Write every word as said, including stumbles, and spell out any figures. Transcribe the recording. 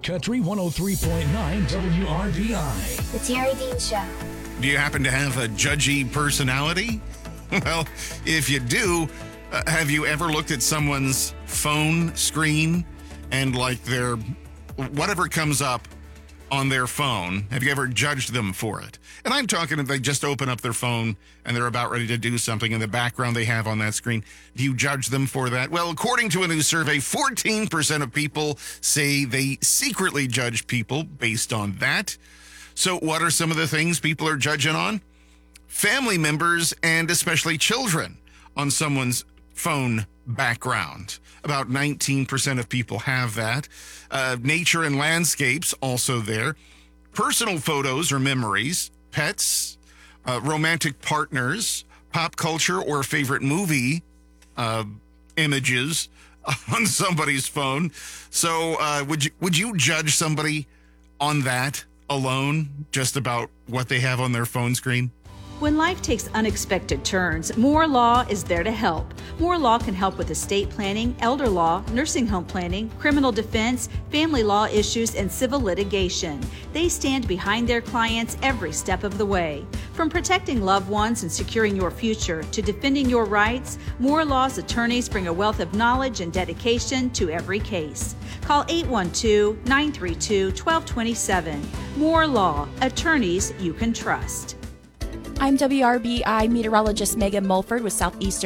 Country one oh three point nine W R B I. The Terry Dean Show. Do you happen to have a judgy personality? Well, if you do, uh, have you ever looked at someone's phone screen and like their whatever comes up on their phone, have you ever judged them for it? And I'm talking if they just open up their phone and they're about ready to do something in the background they have on that screen. Do you judge them for that? Well, according to a new survey, fourteen percent of people say they secretly judge people based on that. So what are some of the things people are judging on? Family members and especially children on someone's phone background. About nineteen percent of people have that. Uh, nature and landscapes also there. Personal photos or memories, pets, uh, romantic partners, pop culture or favorite movie uh, images on somebody's phone. So uh, would you would you judge somebody on that alone, just about what they have on their phone screen? When life takes unexpected turns, Moore Law is there to help. Moore Law can help with estate planning, elder law, nursing home planning, criminal defense, family law issues, and civil litigation. They stand behind their clients every step of the way. From protecting loved ones and securing your future to defending your rights, Moore Law's attorneys bring a wealth of knowledge and dedication to every case. Call eight one two, nine three two, one two two seven. Moore Law, attorneys you can trust. I'm W R B I meteorologist Megan Mulford with Southeastern